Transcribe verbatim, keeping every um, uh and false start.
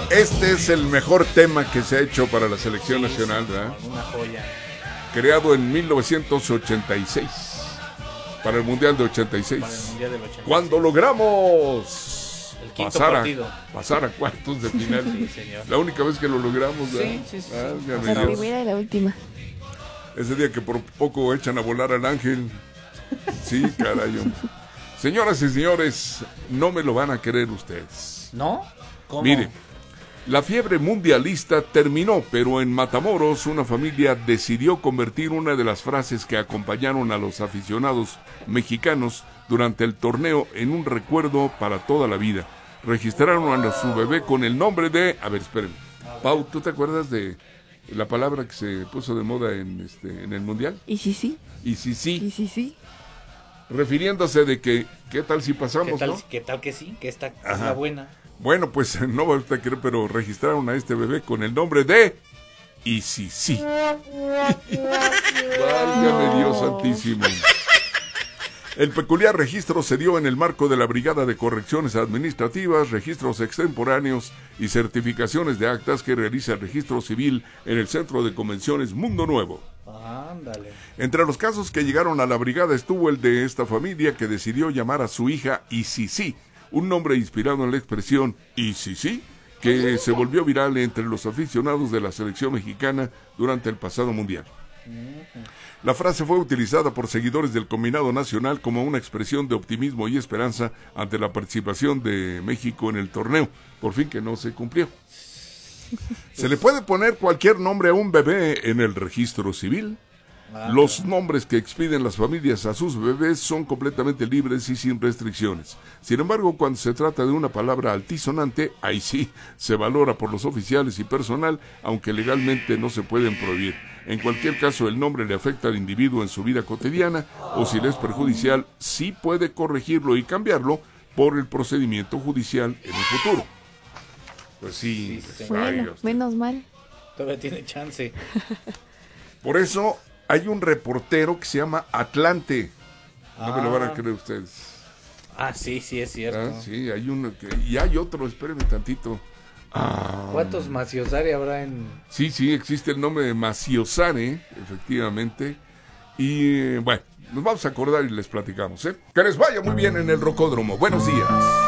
Este es el mejor tema que se ha hecho para la selección sí, nacional, sí, ¿verdad? Una joya. Creado en mil novecientos ochenta y seis. Para el Mundial de ochenta y seis. Para el Mundial del ochenta y seis. Cuando logramos el quinto pasar, partido. A, pasar a cuartos de final. Sí, señor. La única vez que lo logramos, ¿verdad? Sí, sí, sí. Ah, sí. La primera y la última. Ese día que por poco echan a volar al ángel. Sí, caray. Señoras y señores, no me lo van a creer ustedes. ¿No? ¿Cómo? Mire, la fiebre mundialista terminó, pero en Matamoros una familia decidió convertir una de las frases que acompañaron a los aficionados mexicanos durante el torneo en un recuerdo para toda la vida. Registraron a su bebé con el nombre de... A ver, espérenme. Pau, ¿tú te acuerdas de la palabra que se puso de moda en, este, en el Mundial? ¿Y sí, sí? Y sí, sí. ¿Y sí, sí? Refiriéndose de que, ¿qué tal si pasamos, ¿Qué tal, no? ¿Qué tal que sí? Que esta Ajá. es la buena. Bueno, pues no va usted a creer, pero registraron a este bebé con el nombre de... Y sí, sí. Válgame Dios santísimo. El peculiar registro se dio en el marco de la Brigada de Correcciones Administrativas, registros extemporáneos y certificaciones de actas que realiza el Registro Civil en el Centro de Convenciones Mundo Nuevo. Ándale. Entre los casos que llegaron a la brigada estuvo el de esta familia que decidió llamar a su hija Y sí, sí, un nombre inspirado en la expresión Y sí, sí, que se volvió viral entre los aficionados de la selección mexicana durante el pasado Mundial. La frase fue utilizada por seguidores del combinado nacional como una expresión de optimismo y esperanza ante la participación de México en el torneo, por fin que no se cumplió. Se le puede poner cualquier nombre a un bebé en el registro civil. Los nombres que expiden las familias a sus bebés son completamente libres y sin restricciones. Sin embargo, cuando se trata de una palabra altisonante, ahí sí, se valora por los oficiales y personal, aunque legalmente no se pueden prohibir. En cualquier caso, el nombre le afecta al individuo en su vida cotidiana, o si le es perjudicial, sí puede corregirlo y cambiarlo por el procedimiento judicial en el futuro. Pues sí, sí, sí. Bueno, menos mal. Todavía tiene chance. Por eso hay un reportero que se llama Atlante. No ah. me lo van a creer ustedes. Ah, sí, sí, es cierto. Ah, sí, hay uno que, y hay otro, espérenme tantito. Ah, ¿Cuántos Maciosare habrá en...? Sí, sí, existe el nombre de Maciosare, efectivamente. Y bueno, nos vamos a acordar y les platicamos, ¿eh? Que les vaya muy bien en el Rocódromo. Buenos días.